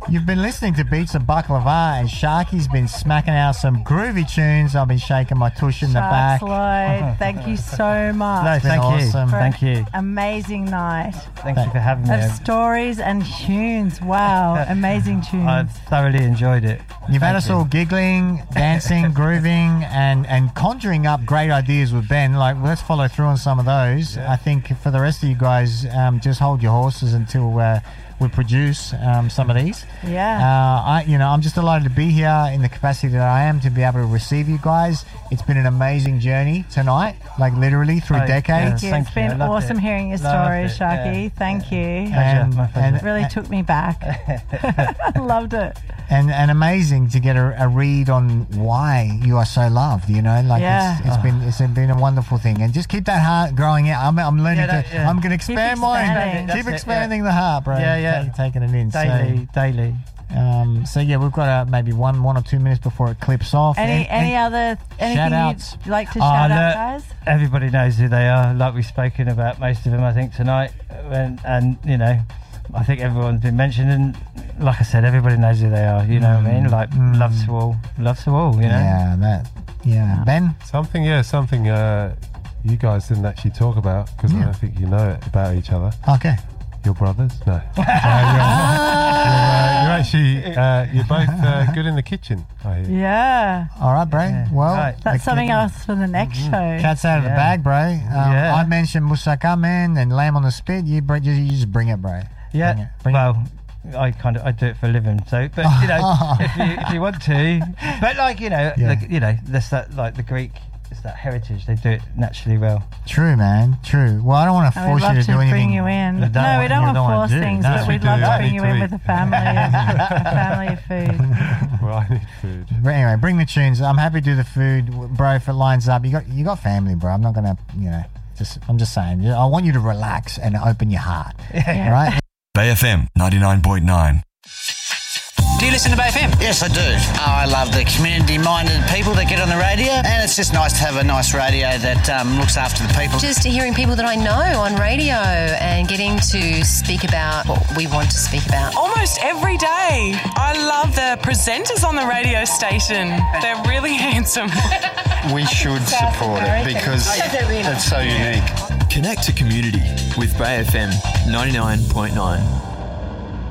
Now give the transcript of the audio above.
You've been listening to Beats of Baklava, and Sharky's been smacking out some groovy tunes. I've been shaking my tush in the back. Lloyd, thank you so much. No, thank awesome. you. Thank you. Amazing night Thank you for having me. of stories and tunes. Wow, amazing tunes. I've thoroughly enjoyed it. You've had us all giggling, dancing, grooving, and conjuring up great ideas with Ben. Like, let's follow through on some of those. Yeah. I think for the rest of you guys, just hold your horses until we produce some of these. Yeah. I'm just delighted to be here in the capacity that I am to be able to receive you guys. It's been an amazing journey tonight, like literally through decades. Thank you. Thank It's you. I been loved awesome it. hearing your Loved story, it, Sharky. yeah. Thank you. And, My pleasure. It really took me back. Loved it. and amazing to get a read on why you are so loved. You know, like it's been a wonderful thing, and just keep that heart growing out. I'm learning I'm going to expand mine. expanding. Keep That's it, expanding the heart, bro. Taking it in Daily. So yeah, we've got maybe 1 or 2 minutes before it clips off. Anything shout-outs? you'd like to shout out, guys? Everybody knows who they are, like we've spoken about most of them, I think, tonight. And you know, I think everyone's been mentioned, and like I said, everybody knows who they are, you know what I mean? Like, love to all, you know? Ben? Something you guys didn't actually talk about, because I don't think you know it about each other. Okay. Your brothers? No. You're both good in the kitchen, I hear. Yeah. All right, bro. Yeah. Well, Right. That's something else for the next show. Cat's out of the bag, bro. I mentioned moussaka, man, and lamb on the spit. You just bring it, bro. Yeah. Bring it. Well, I do it for a living. So, but you know, if you want to, but like that's that, like the Greek. It's that heritage. They do it naturally well. True, man. True. Well, I don't want to force you to do anything. Bring you in. We don't want to force things, but we'd love to bring you in with a family of food. Well, I need food. But anyway, bring the tunes. I'm happy to do the food, bro. If it lines up, you got family, bro. I'm not gonna, I'm just saying. I want you to relax and open your heart. Yeah. Right? Bay FM 99.9. Do you listen to Bay FM? Yes, I do. I love the community-minded people that get on the radio, and it's just nice to have a nice radio that looks after the people. Just hearing people that I know on radio and getting to speak about what we want to speak about. Almost every day. I love the presenters on the radio station. They're really handsome. We should support it because it's so unique. Connect to community with Bay FM 99.9.